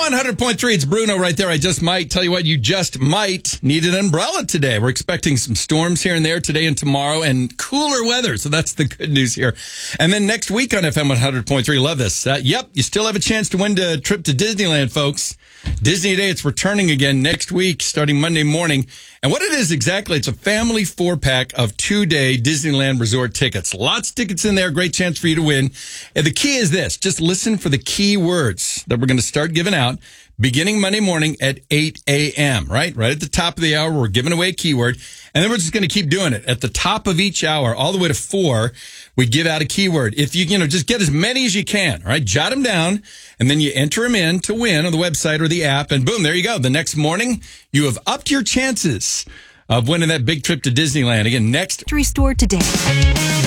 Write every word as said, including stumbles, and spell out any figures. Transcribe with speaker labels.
Speaker 1: one hundred point three, it's Bruno right there. I just might tell you what, you just might need an umbrella today. We're expecting some storms here and there today and tomorrow and cooler weather. So that's the good news here. And then next week on F M one hundred point three, love this. Uh, yep, you still have a chance to win a trip to Disneyland, folks. Disney Day, it's returning again next week, starting Monday morning. And what it is exactly, it's a family four-pack of two-day Disneyland Resort tickets. Lots of tickets in there, great chance for you to win. And the key is this, just listen for the key words that we're going to start giving out beginning Monday morning at eight a.m., right? Right at the top of the hour, we're giving away a keyword. And then we're just going to keep doing it. At the top of each hour, all the way to four, we give out a keyword. If you, you know, just get as many as you can, all right? Jot them down, and then you enter them in to win on the website or the app, and boom, there you go. The next morning, you have upped your chances of winning that big trip to Disneyland. Again, next.
Speaker 2: Restore today.